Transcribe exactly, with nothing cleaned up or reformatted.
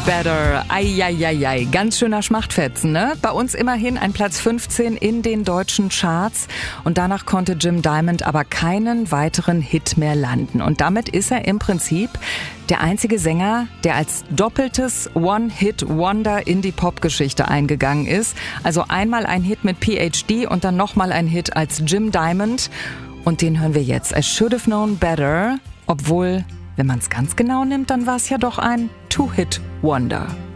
Better. Eieiei, ganz schöner Schmachtfetzen, ne? Bei uns immerhin ein Platz fünfzehn in den deutschen Charts. Und danach konnte Jim Diamond aber keinen weiteren Hit mehr landen. Und damit ist er im Prinzip der einzige Sänger, der als doppeltes One-Hit-Wonder in die Popgeschichte eingegangen ist. Also einmal ein Hit mit P H D und dann nochmal ein Hit als Jim Diamond. Und den hören wir jetzt. I Should Have Known Better. Obwohl, wenn man es ganz genau nimmt, dann war es ja doch ein Two-Hit-Wonder.